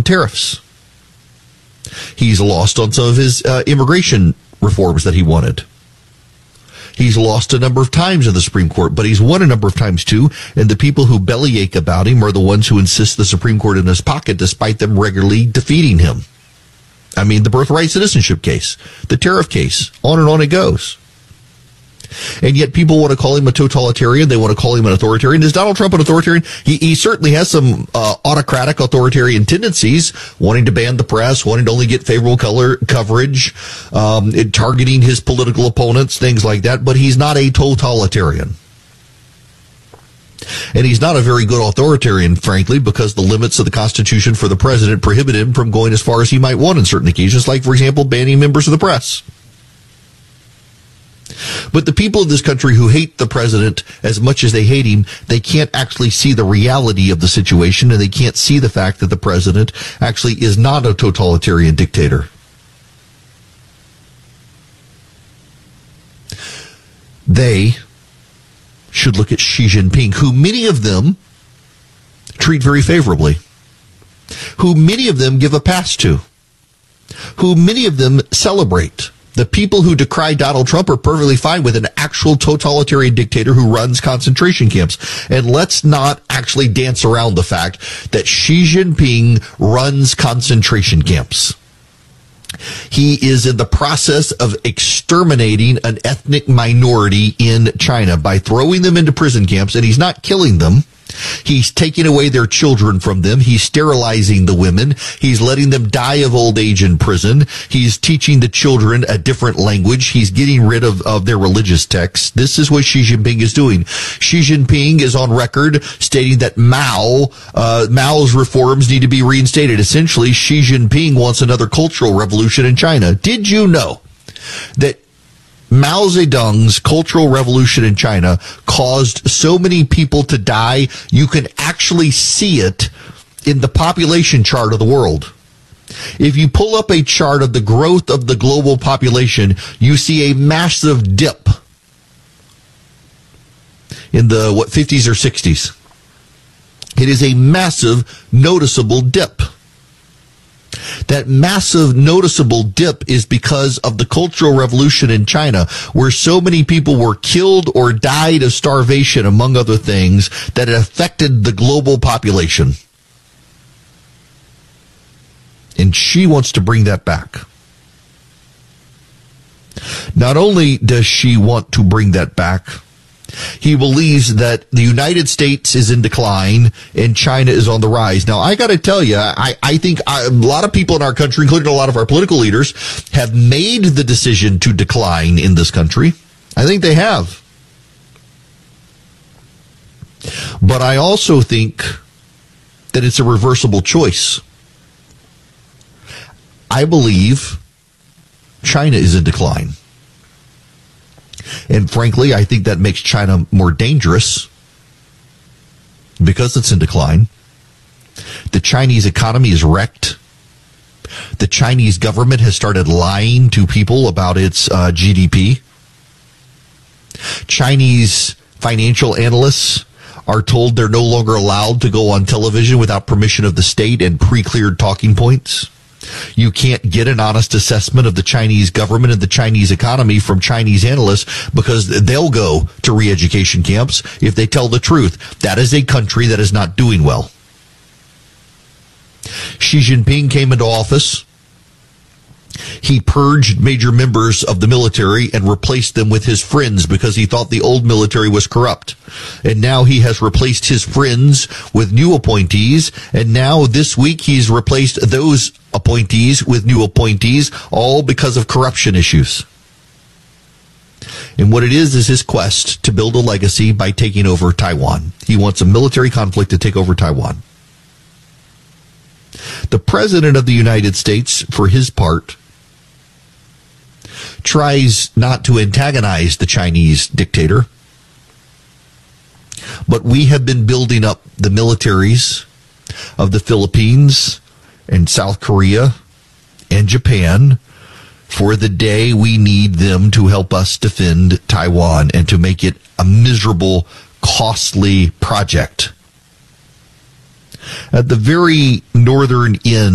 tariffs. He's lost on some of his immigration reforms that he wanted. He's lost a number of times in the Supreme Court, but he's won a number of times too, and the people who bellyache about him are the ones who insist the Supreme Court in his pocket, despite them regularly defeating him. I mean, the birthright citizenship case, the tariff case, on and on it goes. And yet people want to call him a totalitarian. They want to call him an authoritarian. Is Donald Trump an authoritarian? He certainly has some autocratic authoritarian tendencies, wanting to ban the press, wanting to only get favorable coverage, targeting his political opponents, things like that. But he's not a totalitarian. And he's not a very good authoritarian, frankly, because the limits of the Constitution for the president prohibit him from going as far as he might want in certain occasions, like, for example, banning members of the press. But the people of this country who hate the president as much as they hate him, they can't actually see the reality of the situation, and they can't see the fact that the president actually is not a totalitarian dictator. They should look at Xi Jinping, who many of them treat very favorably, who many of them give a pass to, who many of them celebrate. The people who decry Donald Trump are perfectly fine with an actual totalitarian dictator who runs concentration camps. And let's not actually dance around the fact that Xi Jinping runs concentration camps. He is in the process of exterminating an ethnic minority in China by throwing them into prison camps, and he's not killing them. He's taking away their children from them. He's sterilizing the women. He's letting them die of old age in prison. He's teaching the children a different language. He's getting rid of their religious texts. This is what Xi Jinping is doing. Xi Jinping is on record stating that Mao's reforms need to be reinstated. Essentially, Xi Jinping wants another cultural revolution in China. Did you know that Mao Zedong's Cultural Revolution in China caused so many people to die, you can actually see it in the population chart of the world. If you pull up a chart of the growth of the global population, you see a massive dip in the 50s or 60s. It is a massive, noticeable dip. That massive, noticeable dip is because of the Cultural Revolution in China, where so many people were killed or died of starvation, among other things, that it affected the global population. And Xi wants to bring that back. Not only does Xi want to bring that back, he believes that the United States is in decline and China is on the rise. Now, I got to tell you, I think a lot of people in our country, including a lot of our political leaders, have made the decision to decline in this country. I think they have. But I also think that it's a reversible choice. I believe China is in decline. And frankly, I think that makes China more dangerous because it's in decline. The Chinese economy is wrecked. The Chinese government has started lying to people about its GDP. Chinese financial analysts are told they're no longer allowed to go on television without permission of the state and pre-cleared talking points. You can't get an honest assessment of the Chinese government and the Chinese economy from Chinese analysts because they'll go to re-education camps if they tell the truth. That is a country that is not doing well. Xi Jinping came into office. He purged major members of the military and replaced them with his friends because he thought the old military was corrupt. And now he has replaced his friends with new appointees. And now this week he's replaced those appointees with new appointees, all because of corruption issues. And what it is his quest to build a legacy by taking over Taiwan. He wants a military conflict to take over Taiwan. The President of the United States, for his part, tries not to antagonize the Chinese dictator, but we have been building up the militaries of the Philippines and South Korea and Japan for the day we need them to help us defend Taiwan and to make it a miserable, costly project. At the very northern end